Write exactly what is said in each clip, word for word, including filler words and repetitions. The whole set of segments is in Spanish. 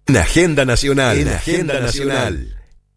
En Agenda Nacional. En Agenda Nacional.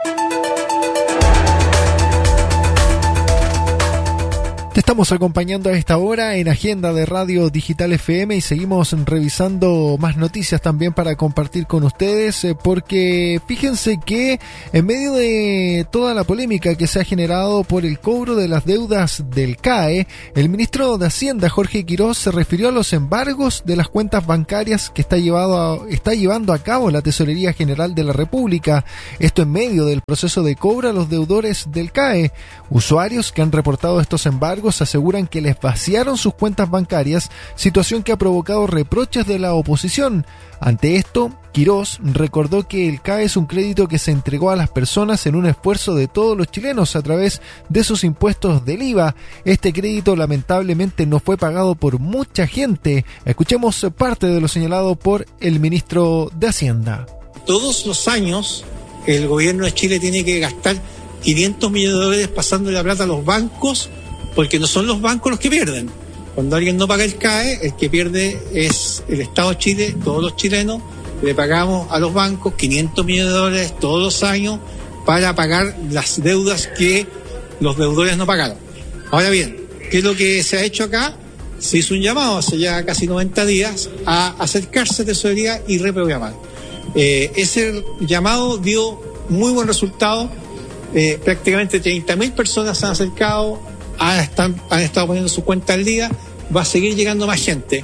Te estamos acompañando a esta hora en Agenda de Radio Digital F M y seguimos revisando más noticias también para compartir con ustedes, porque fíjense que en medio de toda la polémica que se ha generado por el cobro de las deudas del C A E, el ministro de Hacienda, Jorge Quirós, se refirió a los embargos de las cuentas bancarias que está, llevado a, está llevando a cabo la Tesorería General de la República. Esto en medio del proceso de cobro a los deudores del C A E. Usuarios que han reportado estos embargos aseguran que les vaciaron sus cuentas bancarias, situación que ha provocado reproches de la oposición. Ante esto, Quirós recordó que el C A E es un crédito que se entregó a las personas en un esfuerzo de todos los chilenos a través de sus impuestos del I V A. Este crédito lamentablemente no fue pagado por mucha gente. Escuchemos parte de lo señalado por el ministro de Hacienda. Todos los años el gobierno de Chile tiene que gastar quinientos millones de dólares pasando la plata a los bancos, porque no son los bancos los que pierden. Cuando alguien no paga el C A E, el que pierde es el Estado de Chile. Todos los chilenos le pagamos a los bancos quinientos millones de dólares todos los años para pagar las deudas que los deudores no pagaron. Ahora bien, ¿qué es lo que se ha hecho acá? Se hizo un llamado hace ya casi noventa días a acercarse a Tesorería y reprogramar. Eh, ese llamado dio muy buen resultado. Eh, prácticamente treinta mil personas se han acercado, han, están, han estado poniendo su cuenta al día, va a seguir llegando más gente.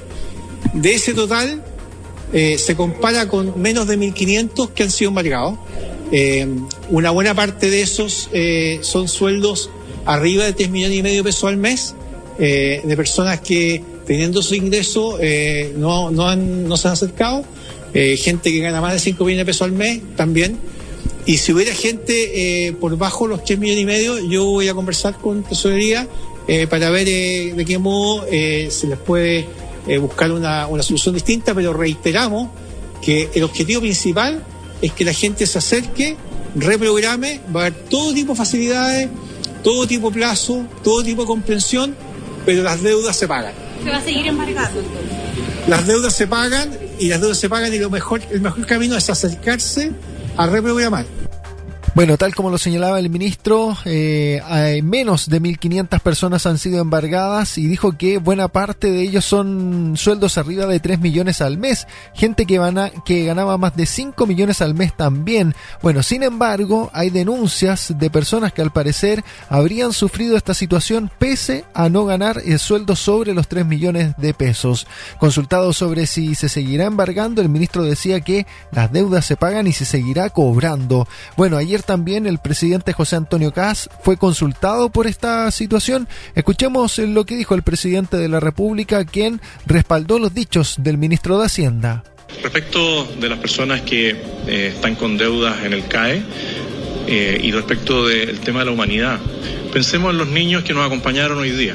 De ese total, eh, se compara con menos de mil quinientos que han sido embargados. Eh, una buena parte de esos eh, son sueldos arriba de tres millones y medio de pesos al mes, eh, de personas que teniendo su ingreso eh, no, no, han, no se han acercado, eh, gente que gana más de cinco millones de pesos al mes también. Y si hubiera gente eh, por bajo los tres millones y medio, yo voy a conversar con Tesorería eh, para ver eh, de qué modo eh, se les puede eh, buscar una, una solución distinta, pero reiteramos que el objetivo principal es que la gente se acerque, reprograme, va a haber todo tipo de facilidades, todo tipo de plazo, todo tipo de comprensión, pero las deudas se pagan. ¿Se va a seguir embargando entonces? Las deudas se pagan y las deudas se pagan y lo mejor, el mejor camino es acercarse a reprogramar. Bueno, tal como lo señalaba el ministro, eh, menos de mil quinientas personas han sido embargadas y dijo que buena parte de ellos son sueldos arriba de tres millones al mes, gente que, van a, que ganaba más de cinco millones al mes también. Bueno, sin embargo, hay denuncias de personas que al parecer habrían sufrido esta situación pese a no ganar el sueldo sobre los tres millones de pesos. Consultado sobre si se seguirá embargando, el ministro decía que las deudas se pagan y se seguirá cobrando. Bueno, ayer también el presidente José Antonio Kast fue consultado por esta situación. Escuchemos lo que dijo el presidente de la República, quien respaldó los dichos del ministro de Hacienda. Respecto de las personas que eh, están con deudas en el C A E eh, y respecto del tema de la humanidad, pensemos en los niños que nos acompañaron hoy día.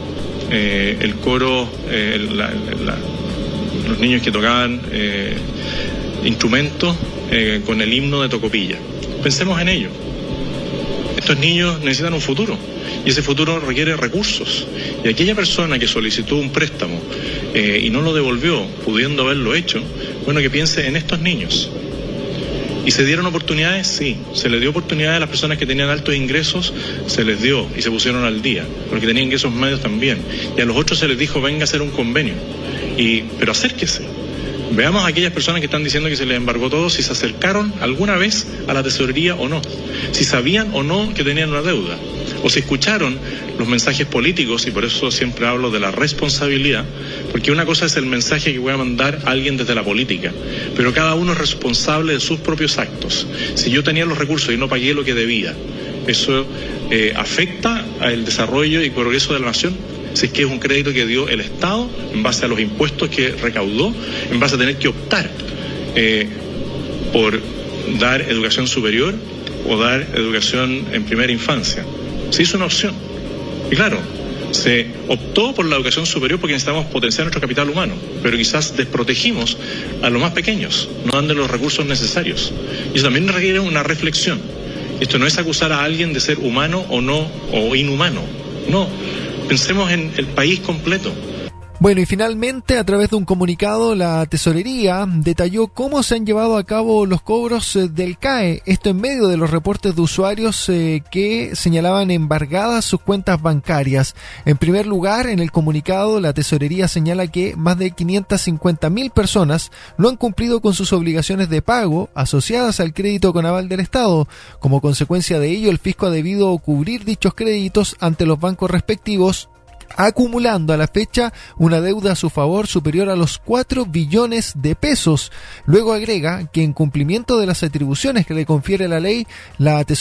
Eh, el coro, eh, la, la, los niños que tocaban eh, instrumentos eh, con el himno de Tocopilla. Pensemos en ello. Estos niños necesitan un futuro y ese futuro requiere recursos. Y aquella persona que solicitó un préstamo eh, y no lo devolvió, pudiendo haberlo hecho, bueno, que piense en estos niños. ¿Y se dieron oportunidades? Sí. ¿Se les dio oportunidades a las personas que tenían altos ingresos? Se les dio y se pusieron al día. Porque tenían ingresos medios también. Y a los otros se les dijo, venga a hacer un convenio. Y, pero acérquese. Veamos a aquellas personas que están diciendo que se les embargó todo, si se acercaron alguna vez a la tesorería o no, si sabían o no que tenían una deuda, o si escucharon los mensajes políticos, y por eso siempre hablo de la responsabilidad, porque una cosa es el mensaje que voy a mandar a alguien desde la política, pero cada uno es responsable de sus propios actos. Si yo tenía los recursos y no pagué lo que debía, eso eh, afecta al desarrollo y progreso de la nación. Si es que es un crédito que dio el Estado en base a los impuestos que recaudó, en base a tener que optar eh, por dar educación superior o dar educación en primera infancia. Se hizo una opción. Y claro, se optó por la educación superior porque necesitamos potenciar nuestro capital humano, pero quizás desprotegimos a los más pequeños, no dando los recursos necesarios. Y eso también requiere una reflexión. Esto no es acusar a alguien de ser humano o no, o inhumano. No. Pensemos en el país completo. Bueno, y finalmente, a través de un comunicado, la Tesorería detalló cómo se han llevado a cabo los cobros eh, del C A E. Esto en medio de los reportes de usuarios eh, que señalaban embargadas sus cuentas bancarias. En primer lugar, en el comunicado, la Tesorería señala que más de quinientas cincuenta mil personas no han cumplido con sus obligaciones de pago asociadas al crédito con aval del Estado. Como consecuencia de ello, el fisco ha debido cubrir dichos créditos ante los bancos respectivos, acumulando a la fecha una deuda a su favor superior a los cuatro billones de pesos. Luego agrega que en cumplimiento de las atribuciones que le confiere la ley, la